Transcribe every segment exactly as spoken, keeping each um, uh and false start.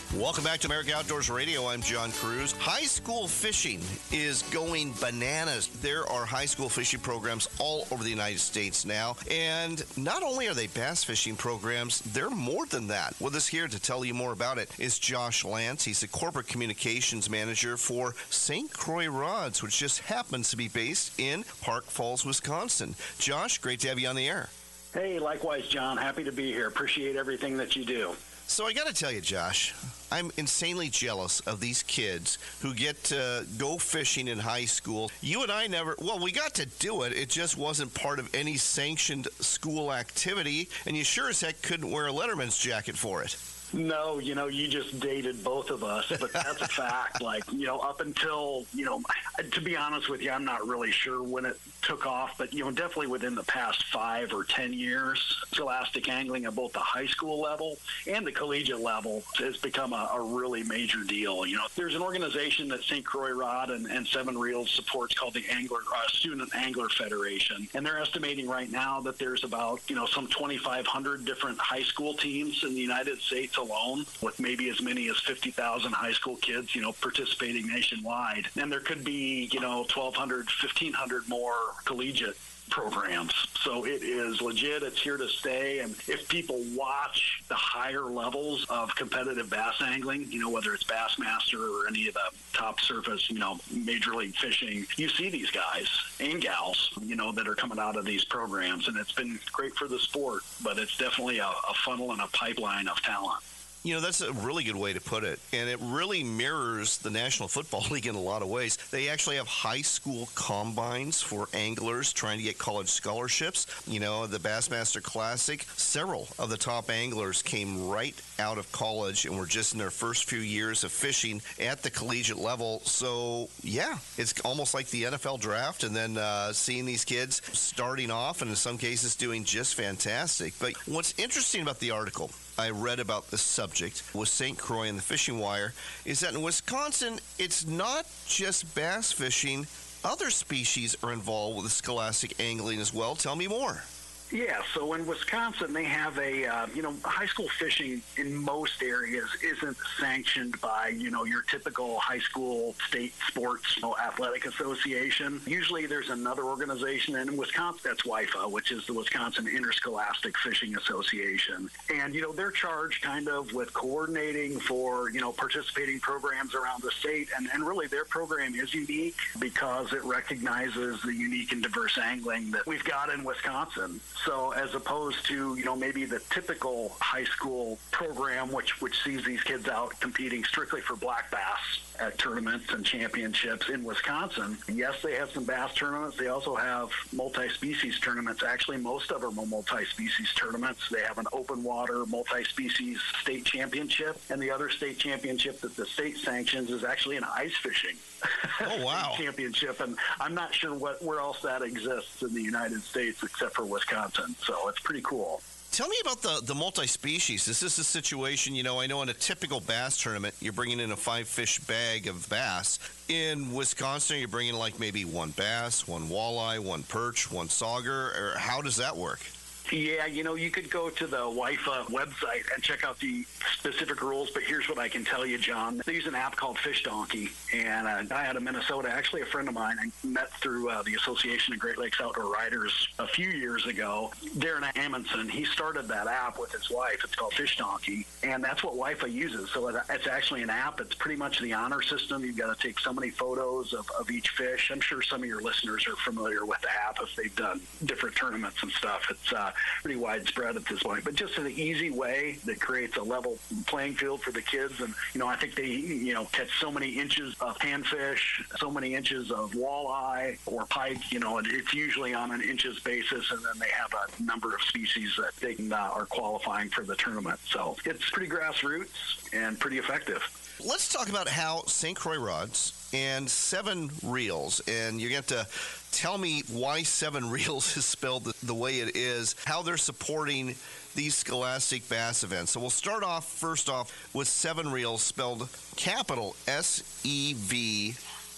Welcome back to America Outdoors Radio. I'm John Cruz. High school fishing is going bananas. There are high school fishing programs all over the United States now. And not only are they bass fishing programs, they're more than that. With us here to tell you more about it is Josh Lance. He's the corporate communications manager for Saint Croix Rods, which just happens to be based in Park Falls, Wisconsin. Josh, great to have you on the air. Hey, likewise, John. Happy to be here. Appreciate everything that you do. So I got to tell you, Josh, I'm insanely jealous of these kids who get to go fishing in high school. You and I never, well, we got to do it. It just wasn't part of any sanctioned school activity, and you sure as heck couldn't wear a Letterman's jacket for it. No, you know, you just dated both of us, but that's a fact. Like, you know, up until, you know, to be honest with you, I'm not really sure when it took off, but, you know, definitely within the past five or ten years, scholastic angling at both the high school level and the collegiate level has become a, a really major deal. You know, there's an organization that Saint Croix Rod and, and Seven Reels supports called the Angler uh, Student Angler Federation, and they're estimating right now that there's about, you know, some twenty-five hundred different high school teams in the United States alone, with maybe as many as fifty thousand high school kids, you know, participating nationwide. And there could be, you know, twelve hundred, fifteen hundred more collegiate programs. So it is legit. It's here to stay. And if people watch the higher levels of competitive bass angling, you know, whether it's Bassmaster or any of the top surface, you know, major league fishing, you see these guys and gals, you know, that are coming out of these programs. And it's been great for the sport, but it's definitely a, a funnel and a pipeline of talent. You know, that's a really good way to put it. And it really mirrors the National Football League in a lot of ways. They actually have high school combines for anglers trying to get college scholarships. You know, the Bassmaster Classic, several of the top anglers came right out of college and were just in their first few years of fishing at the collegiate level. So, yeah, it's almost like the N F L draft, and then uh, seeing these kids starting off and in some cases doing just fantastic. But what's interesting about the article I read about the subject with Saint Croix and the Fishing Wire is that in Wisconsin, it's not just bass fishing. Other species are involved with scholastic angling as well. Tell me more. Yeah, so in Wisconsin, they have a, uh, you know, high school fishing in most areas isn't sanctioned by, you know, your typical high school state sports, you know, athletic association. Usually there's another organization, and in Wisconsin, that's W I F A, which is the Wisconsin Interscholastic Fishing Association. And, you know, they're charged kind of with coordinating for, you know, participating programs around the state. And, and really their program is unique because it recognizes the unique and diverse angling that we've got in Wisconsin. So as opposed to, you know, maybe the typical high school program, which which sees these kids out competing strictly for black bass at tournaments and championships in Wisconsin, yes, they have some bass tournaments. They also have multi-species tournaments. Actually, most of them are multi-species tournaments. They have an open water multi-species state championship, and the other state championship that the state sanctions is actually an ice fishing oh, wow. championship. And I'm not sure what where else that exists in the United States except for Wisconsin. So it's pretty cool. Tell me about the, the multi-species. Is this a situation, you know, I know in a typical bass tournament, you're bringing in a five-fish bag of bass. In Wisconsin, you're bringing like maybe one bass, one walleye, one perch, one sauger. Or how does that work? Yeah, you know, you could go to the W I F A website and check out the specific rules, but here's what I can tell you, John. They use an app called Fish Donkey, and a guy out of Minnesota, actually a friend of mine, I met through uh, the Association of Great Lakes Outdoor Riders a few years ago. Darren Amundsen, he started that app with his wife. It's called Fish Donkey, and that's what W I F A uses. So it's actually an app. It's pretty much the honor system. You've got to take so many photos of, of each fish. I'm sure some of your listeners are familiar with the app if they've done different tournaments and stuff. It's uh, pretty widespread at this point, but just an easy way that creates a level playing field for the kids. And, you know, I think they, you know, catch so many inches of panfish, so many inches of walleye or pike, you know, and it's usually on an inches basis, and then they have a number of species that they uh, are qualifying for the tournament. So it's pretty grassroots and pretty effective. Let's talk about how Saint Croix Rods and Seven Reels, and you're going to have to tell me why Seven Reels is spelled the, the way it is, how they're supporting these scholastic bass events. So we'll start off, first off, with Seven Reels, spelled capital S E V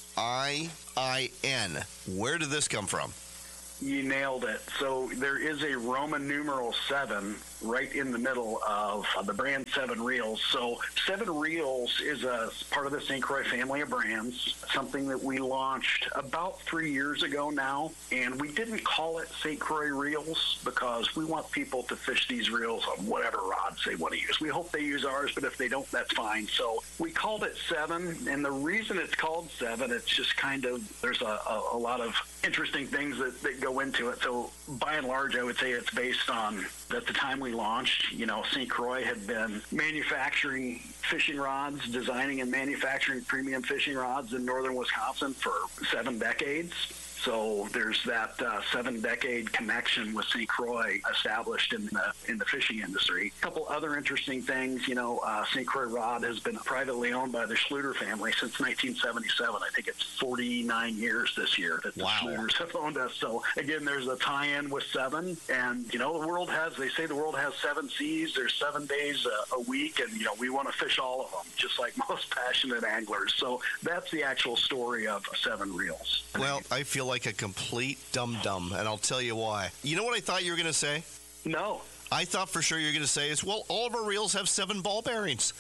I I N. Where did this come from? You nailed it. So there is a Roman numeral seven right in the middle of uh, the brand Seven Reels. So Seven Reels is a part of the Saint Croix family of brands, something that we launched about three years ago now. And we didn't call it Saint Croix Reels because we want people to fish these reels on whatever rods they want to use. We hope they use ours, but if they don't, that's fine. So we called it Seven, and the reason it's called Seven, it's just kind of, there's a, a, a lot of interesting things that, that go into it. So by and large, I would say it's based on, at the time we launched, you know, Saint Croix had been manufacturing fishing rods, designing and manufacturing premium fishing rods in northern Wisconsin for seven decades. So there's that uh, seven-decade connection with Saint Croix established in the in the fishing industry. A couple other interesting things, you know, uh, Saint Croix Rod has been privately owned by the Schluter family since nineteen seventy-seven. I think it's forty-nine years this year that the Wow. Schluters have owned us. So again, there's a tie-in with seven, and you know, the world has. They say the world has seven seas. There's seven days a, a week, and you know, we want to fish all of them, just like most passionate anglers. So that's the actual story of Seven Reels. Well, I feel like a complete dum-dum, and I'll tell you why. You know what I thought you were going to say? No. I thought for sure you were going to say is, well, all of our reels have seven ball bearings.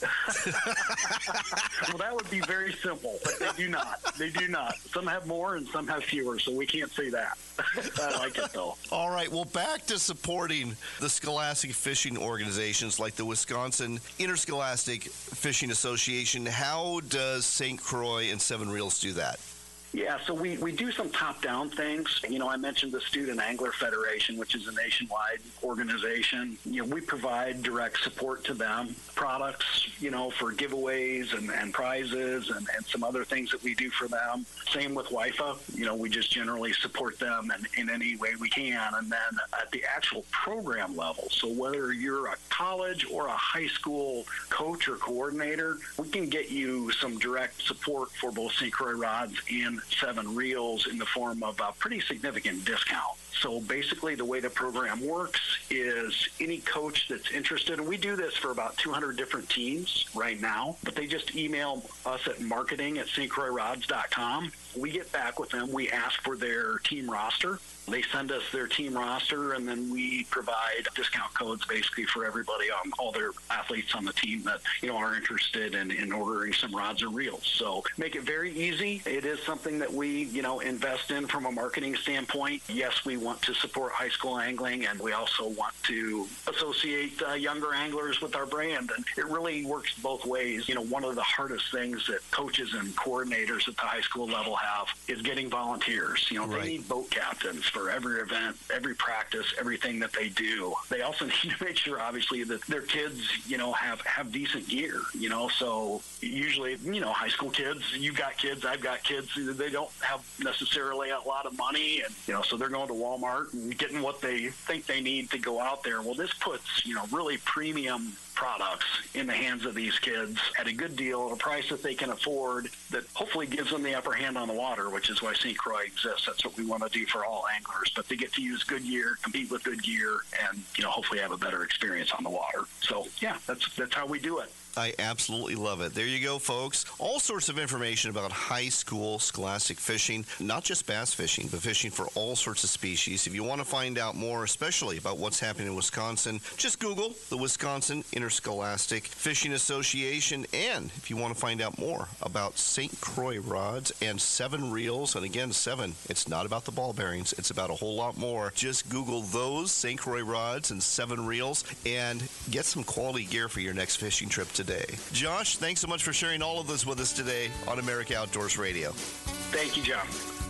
Well, that would be very simple, but they do not. They do not. Some have more and some have fewer, so we can't say that. I like it, though. All right, well, back to supporting the scholastic fishing organizations like the Wisconsin Interscholastic Fishing Association. How does Saint Croix and Seven Reels do that? Yeah, so we, we do some top-down things. You know, I mentioned the Student Angler Federation, which is a nationwide organization. You know, we provide direct support to them, products, you know, for giveaways and, and prizes and, and some other things that we do for them. Same with W I F A. You know, we just generally support them in, in any way we can. And then at the actual program level, so whether you're a college or a high school coach or coordinator, we can get you some direct support for both Saint Croix rods and Seven Reels in the form of a pretty significant discount. So basically the way the program works is any coach that's interested, and we do this for about two hundred different teams right now, but they just email us at marketing at st croix rods dot com. We get back with them. We ask for their team roster. They send us their team roster, and then we provide discount codes basically for everybody on all their athletes on the team that, you know, are interested in, in ordering some rods or reels. So make it very easy. It is something that we, you know, invest in from a marketing standpoint. Yes, we want to support high school angling, and we also want to associate uh, younger anglers with our brand. And it really works both ways. You know, one of the hardest things that coaches and coordinators at the high school level have is getting volunteers. You know, Right. they need boat captains for every event, every practice, everything that they do. They also need to make sure, obviously, that their kids, you know, have, have decent gear, you know. So usually, you know, high school kids, you've got kids, I've got kids, they don't have necessarily a lot of money. And, you know, so they're going to Walmart and getting what they think they need to go out there. Well, this puts, you know, really premium products in the hands of these kids at a good deal at a price that they can afford that hopefully gives them the upper hand on the water, which is why Saint Croix exists. That's what we want to do for all anglers, but they get to use good gear, compete with good gear, and, you know, hopefully have a better experience on the water. So yeah, that's that's how we do it. I absolutely love it. There you go, folks. All sorts of information about high school scholastic fishing, not just bass fishing, but fishing for all sorts of species. If you want to find out more, especially about what's happening in Wisconsin, just Google the Wisconsin Interscholastic Fishing Association. And if you want to find out more about Saint Croix rods and Seven Reels, and again, Seven, it's not about the ball bearings. It's about a whole lot more. Just Google those, Saint Croix rods and Seven Reels, and get some quality gear for your next fishing trip today. Josh, thanks so much for sharing all of this with us today on America Outdoors Radio. Thank you, John.